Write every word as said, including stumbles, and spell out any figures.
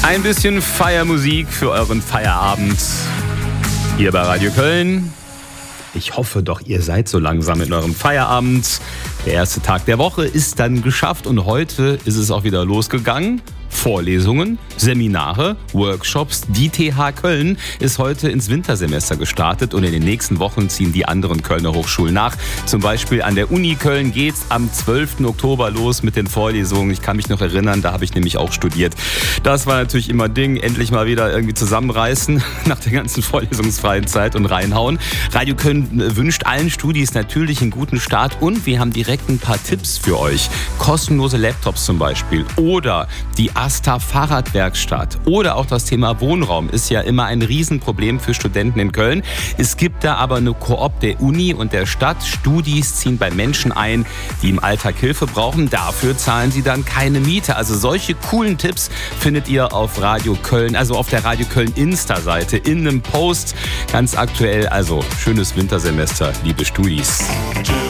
Ein bisschen Feiermusik für euren Feierabend hier bei Radio Köln. Ich hoffe doch, ihr seid so langsam in eurem Feierabend. Der erste Tag der Woche ist dann geschafft und heute ist es auch wieder losgegangen. Vorlesungen, Seminare, Workshops. Die T H Köln ist heute ins Wintersemester gestartet und in den nächsten Wochen ziehen die anderen Kölner Hochschulen nach. Zum Beispiel an der Uni Köln geht's am zwölften Oktober los mit den Vorlesungen. Ich kann mich noch erinnern, da habe ich nämlich auch studiert. Das war natürlich immer Ding, endlich mal wieder irgendwie zusammenreißen nach der ganzen vorlesungsfreien Zeit und reinhauen. Radio Köln wünscht allen Studis natürlich einen guten Start und wir haben direkt ein paar Tipps für euch. Kostenlose Laptops zum Beispiel oder die Asta Fahrradwerkstatt oder auch das Thema Wohnraum ist ja immer ein Riesenproblem für Studenten in Köln. Es gibt da aber eine Koop der Uni und der Stadt. Studis ziehen bei Menschen ein, die im Alltag Hilfe brauchen. Dafür zahlen sie dann keine Miete. Also solche coolen Tipps findet ihr auf Radio Köln, also auf der Radio Köln Insta-Seite in einem Post. Ganz aktuell, also schönes Wintersemester, liebe Studis.